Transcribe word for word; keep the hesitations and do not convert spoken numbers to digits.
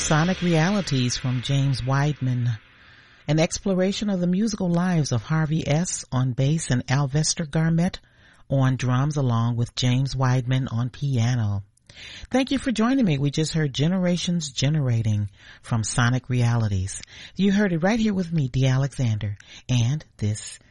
Sonic Realities from James Weidman. An exploration of the musical lives of Harvey S. on bass and Alvester Garmett on drums, along with James Weidman on piano. Thank you for joining me. We just heard Generations Generating from Sonic Realities. You heard it right here with me, Dee Alexander, and this